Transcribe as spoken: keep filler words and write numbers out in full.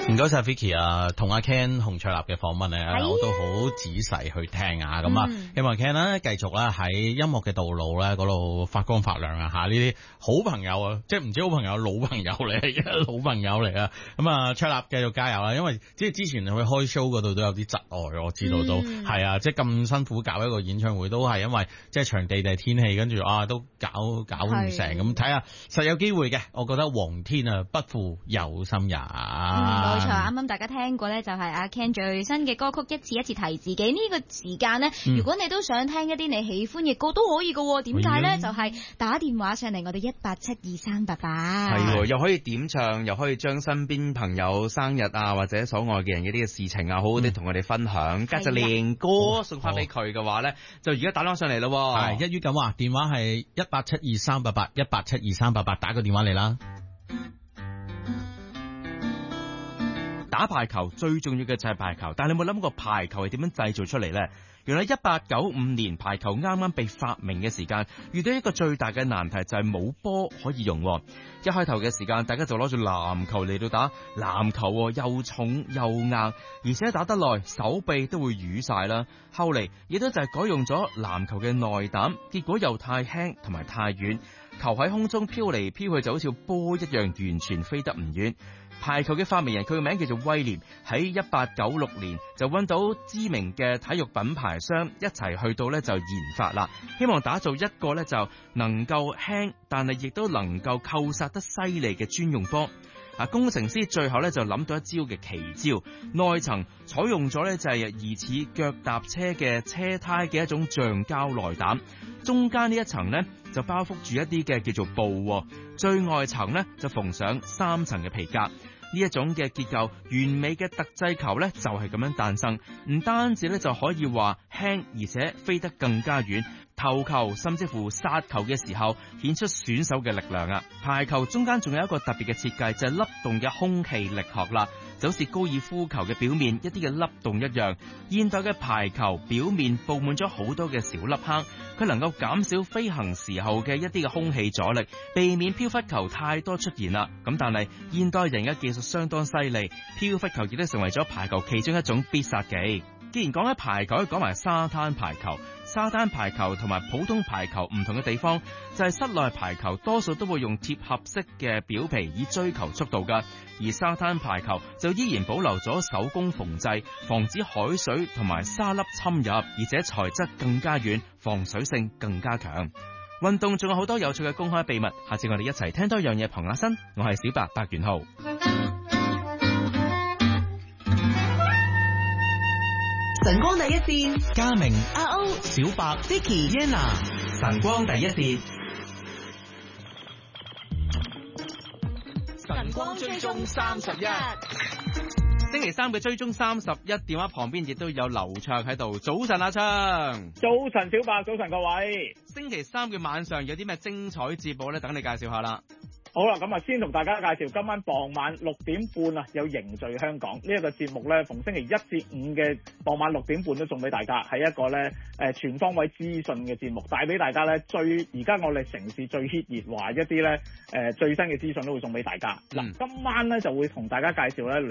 唔該晒 Vicky 啊，同阿 Ken 洪卓立嘅訪問咧，我都好仔細去聽啊，咁啊、嗯，希望 Ken 咧繼續咧喺音樂嘅道路咧嗰度發光發亮啊吓，呢啲好朋友啊，即係唔知好朋友，老朋友嚟，老朋友嚟啊，咁啊，卓立繼續加油啦，因為即係之前去開 show 嗰度都有啲窒礙，我知道都係、嗯、啊，即係咁辛苦搞一個演唱會，都係因為即係場地定係天氣，跟住啊都搞搞唔成，咁睇下實有機會嘅，我覺得皇天啊不負有心人。 冇錯，啱啱大家聽過咧，就係阿 Ken 最新嘅歌曲《一次一次提自己》。呢、這個時間咧、嗯，如果你都想聽一啲你喜歡嘅歌，都可以嘅。點解咧？就係、是、打電話上嚟我哋一八七二三八八。 係，又可以點唱，又可以將身邊朋友生日啊，或者所愛嘅人嘅呢個事情啊，好好地同我哋分享。加隻靚歌送翻俾佢嘅話咧，就而家打翻上嚟咯。 係，一於咁話，電話係一八七二三八八，一八七二三八八，打個電話嚟啦。 打排球最重要嘅就係排球，但係你有冇諗過排球係點樣製造出嚟呢？原來一八九五年排球啱啱被發明嘅時間，遇到一個最大嘅難題就係冇波可以用。一開頭嘅時間，大家就攞住籃球嚟到打，籃球又重又硬，而且打得耐手臂都會瘀晒啦。後嚟亦都就係改用咗籃球嘅內膽，結果又太輕同埋太軟，球喺空中飄嚟飄去就好似波一樣，完全飛得唔遠。排球嘅發明人佢嘅名叫做威廉，喺一八九六年就揾到知名嘅體育品牌商一齊去到呢就研發啦，希望打造一個呢就能夠輕但係亦都能夠扣殺得犀利嘅專用波。啊！工程師最後咧就諗到一招嘅奇招，內層採用咗咧就係疑似腳踏車嘅車胎嘅一種橡膠內膽，中間呢一層咧就包覆住一啲嘅叫做布，最外層咧就縫上三層嘅皮革。呢一種嘅結構完美嘅特製球咧就係咁樣誕生，唔單止咧就可以話輕，而且飛得更加遠。投球甚至乎殺球嘅時候顯出選手嘅力量啊！排球中間仲有一個特別嘅設計，就係凹洞嘅空氣力學啦，就好似高爾夫球嘅表面一啲嘅凹洞一樣。現代嘅排球表面佈滿咗好多嘅小凹坑，佢能夠減少飛行時候嘅一啲嘅空氣阻力，避免飄忽球太多出現啦。咁但係現代人嘅技術相當犀利，飄忽球亦都成為咗排球其中一種必殺技。既然講起排球，講埋沙灘排球。沙灘排球同埋普通排球唔同嘅地方，就係室內排球多數都會用貼合式嘅表皮以追求速度噶，而沙灘排球就依然保留咗手工縫製，防止海水同埋沙粒侵入，而且材質更加軟，防水性更加強。運動仲有好多有趣嘅公開秘密，下次我哋一齊聽多樣嘢彭下身。我係小白白元浩。 晨光第一線， 嘉明、 阿歐、 小白、 Vicky、 Yenna， 晨光第一線， 晨光追蹤三十一。 星期三嘅追蹤三十一，電話旁邊亦都有劉暢喺度。早晨阿暢， 早晨小白，早晨各位。 星期三嘅晚上有啲咩精彩節目咧？等你介紹下啦。 好啦，咁啊，先同大家介紹今晚傍晚六點半啊，有凝聚香港呢一個節目咧，逢星期一至五嘅傍晚六點半都送俾大家，係一個咧誒全方位資訊嘅節目，帶俾大家咧最而家我哋城市最 hit 熱話一啲咧誒最新嘅資訊都會送俾大家。嗱、嗯，今晚咧就會同大家介紹咧